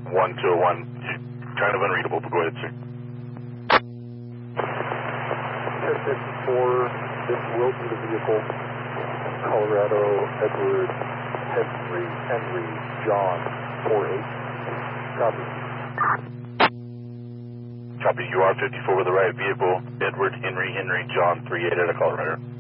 121. Kind of unreadable, but go ahead, sir. 1054, this will be the vehicle. Colorado, Edward, Henry, John, 48. Copy. Copy, you are 54 with the right vehicle. Edward, Henry, John, 38 out of Colorado.